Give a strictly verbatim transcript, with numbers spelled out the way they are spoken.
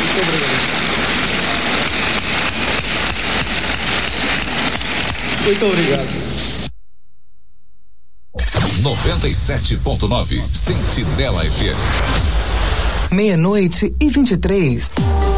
Muito obrigado. Muito obrigado. noventa e sete ponto nove Sentinela F M. Meia-noite e vinte e três.